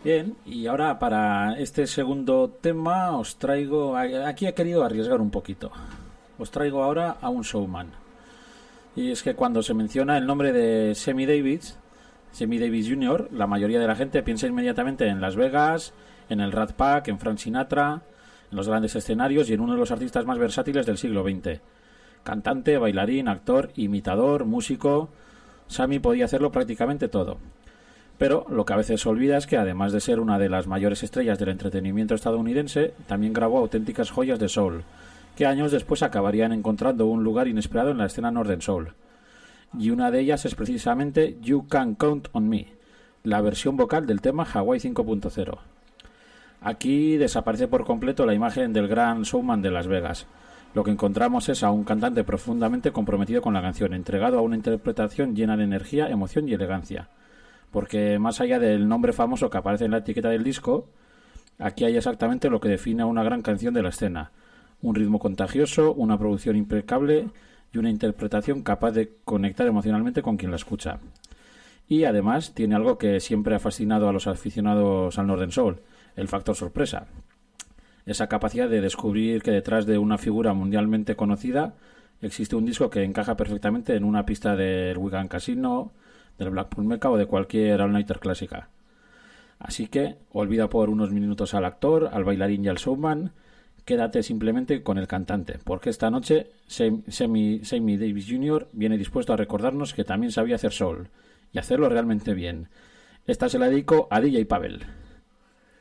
Bien, y ahora para este segundo tema os traigo, aquí he querido arriesgar un poquito. Os traigo ahora a un showman. Y es que cuando se menciona el nombre de Sammy Davis Jr., la mayoría de la gente piensa inmediatamente en Las Vegas, en el Rat Pack, en Frank Sinatra, en los grandes escenarios y en uno de los artistas más versátiles del siglo XX. Cantante, bailarín, actor, imitador, músico, Sammy podía hacerlo prácticamente todo. Pero lo que a veces se olvida es que además de ser una de las mayores estrellas del entretenimiento estadounidense, también grabó auténticas joyas de soul, que años después acabarían encontrando un lugar inesperado en la escena Northern Soul. Y una de ellas es precisamente You Can Count on Me, la versión vocal del tema Hawaii 5.0. Aquí desaparece por completo la imagen del gran showman de Las Vegas. Lo que encontramos es a un cantante profundamente comprometido con la canción, entregado a una interpretación llena de energía, emoción y elegancia. Porque más allá del nombre famoso que aparece en la etiqueta del disco, aquí hay exactamente lo que define a una gran canción de la escena. Un ritmo contagioso, una producción impecable y una interpretación capaz de conectar emocionalmente con quien la escucha. Y además tiene algo que siempre ha fascinado a los aficionados al Northern Soul, el factor sorpresa. Esa capacidad de descubrir que detrás de una figura mundialmente conocida existe un disco que encaja perfectamente en una pista del Wigan Casino, del Blackpool Mecca o de cualquier all-nighter clásica. Así que olvida por unos minutos al actor, al bailarín y al showman. Quédate simplemente con el cantante, porque esta noche Sammy Davis Jr. viene dispuesto a recordarnos que también sabía hacer soul, y hacerlo realmente bien. Esta se la dedico a DJ Pavel.